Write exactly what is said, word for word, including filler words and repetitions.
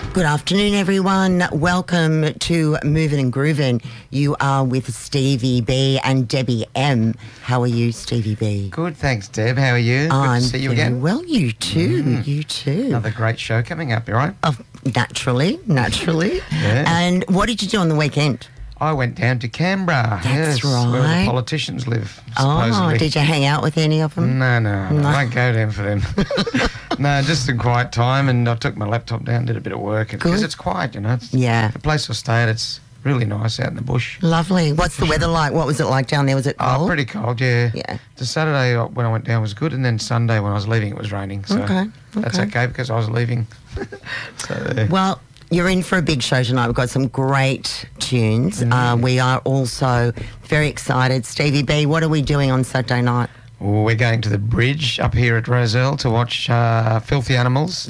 Good afternoon, everyone. Welcome to Movin' and Groovin'. You are with Stevie B and Debbie M. How are you, Stevie B? Good, thanks, Deb. How are you? Good I'm to see you very again. well. You too. Mm. You too. Another great show coming up, you right? Oh, naturally, naturally. Yeah. And what did you do on the weekend? I went down to Canberra. That's yes, where right. the politicians live, supposedly. Oh, did you hang out with any of them? No, no, No. I won't go down for them. No, just some quiet time, and I took my laptop down, did a bit of work. Because Good. it's quiet, you know. It's, Yeah. The place I stay at, it's really nice out in the bush. Lovely. What's the weather like? What was it like down there? Was it Oh, cold? pretty cold, yeah. Yeah. The Saturday uh, when I went down was good, and then Sunday when I was leaving, it was raining. So Okay, that's okay. okay because I was leaving. So there. Well, you're in for a big show tonight. We've got some great tunes. Uh, we are also very excited. Stevie B, what are we doing on Saturday night? We're going to the bridge up here at Roselle to watch uh, Filthy Animals.